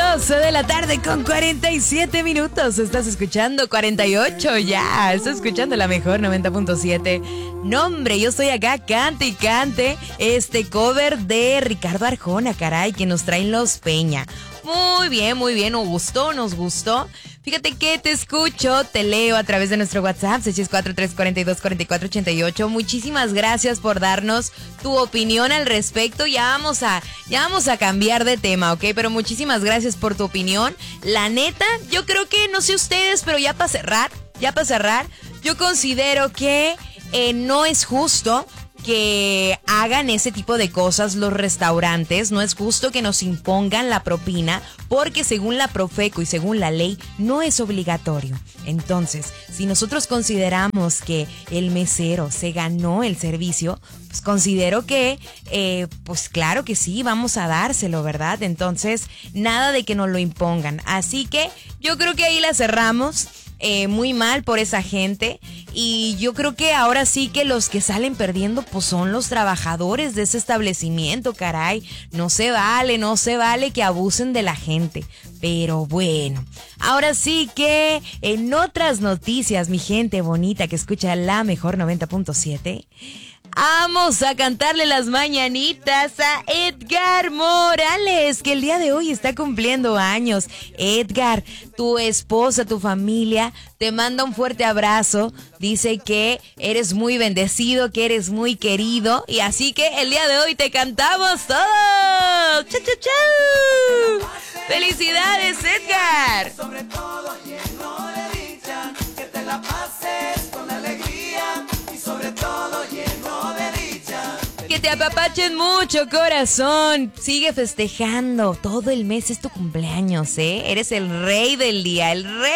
12 de la tarde con 47 minutos. Estás escuchando 48 ya. Estás escuchando la mejor 90.7. No, hombre, yo estoy acá, cante y cante este cover de Ricardo Arjona, caray, que nos traen Los Peña. Muy bien, nos gustó. Fíjate que te escucho, te leo a través de nuestro WhatsApp, 664-342-4488. Muchísimas gracias por darnos tu opinión al respecto. Ya vamos a cambiar de tema, ¿ok? Pero muchísimas gracias por tu opinión. La neta, yo creo que, no sé ustedes, pero ya para cerrar, yo considero que no es justo que hagan ese tipo de cosas los restaurantes. No es justo que nos impongan la propina, porque según la Profeco y según la ley no es obligatorio. Entonces, si nosotros consideramos que el mesero se ganó el servicio, pues considero que, pues claro que sí, vamos a dárselo, ¿verdad? Entonces, nada de que nos lo impongan. Así que yo creo que ahí la cerramos. Muy mal por esa gente, y yo creo que ahora sí que los que salen perdiendo pues son los trabajadores de ese establecimiento, caray. No se vale que abusen de la gente. Pero bueno, ahora sí que en otras noticias, mi gente bonita que escucha la mejor 90.7, vamos a cantarle las mañanitas a Edgar Morales, que el día de hoy está cumpliendo años. Edgar, tu esposa, tu familia, te manda un fuerte abrazo. Dice que eres muy bendecido, que eres muy querido. Y así que el día de hoy te cantamos todos. ¡Chau, chau, chau! ¡Felicidades, Edgar! Sobre todo lleno de dicha, que te la pases con alegría y sobre todo lleno de dicha. Que te apapachen mucho, corazón. Sigue festejando. Todo el mes es tu cumpleaños, ¿eh? Eres el rey del día,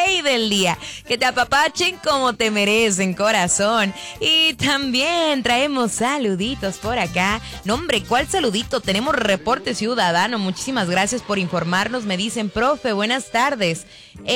Que te apapachen como te merecen, corazón. Y también traemos saluditos por acá. No, hombre, ¿cuál saludito? Tenemos reporte ciudadano. Muchísimas gracias por informarnos. Me dicen, profe, buenas tardes.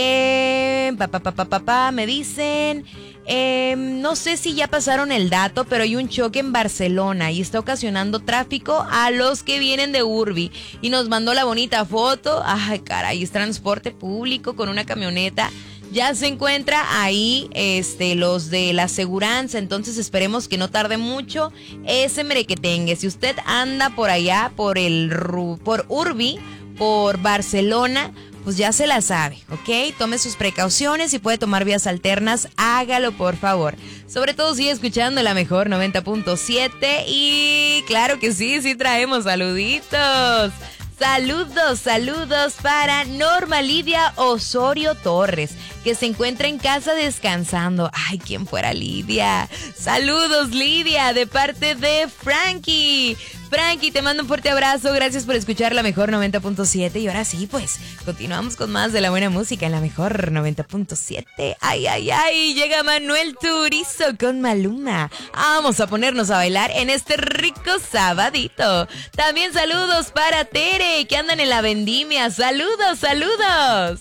Me dicen... no sé si ya pasaron el dato, pero hay un choque en Barcelona y está ocasionando tráfico a los que vienen de Urbi. Y nos mandó la bonita foto. Ay, caray, es transporte público con una camioneta. Ya se encuentra ahí los de la aseguranza, entonces esperemos que no tarde mucho ese merequetengue. Si usted anda por allá, por Urbi, por Barcelona, pues ya se la sabe, ¿ok? Tome sus precauciones. Si puede tomar vías alternas, hágalo, por favor. Sobre todo sigue escuchando la mejor 90.7 y claro que sí traemos saluditos. Saludos para Norma Lidia Osorio Torres, que se encuentra en casa descansando. Ay, ¿quién fuera Lidia? Saludos, Lidia, de parte de Frankie. Frankie, te mando un fuerte abrazo. Gracias por escuchar la mejor 90.7. Y ahora sí, pues, continuamos con más de la buena música en la mejor 90.7. Ay, llega Manuel Turizo con Maluma. Vamos a ponernos a bailar en este rico sabadito. También saludos para Tere, que andan en la vendimia. Saludos.